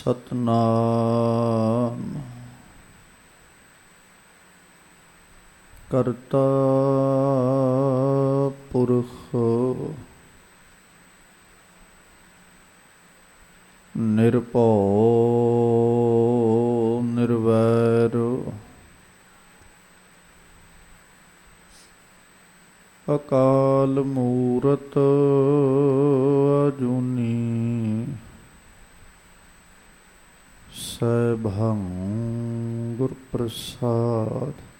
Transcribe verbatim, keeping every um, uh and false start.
ਸਤਨਾਮ ਕਰਤਾ ਪੁਰਖ ਨਿਰਭਉ ਨਿਰਵੈਰ ਅਕਾਲ ਮੂਰਤ ਅਜੂਨੀ ਸੈਭੰ ਗੁਰ ਪ੍ਰਸਾਦ।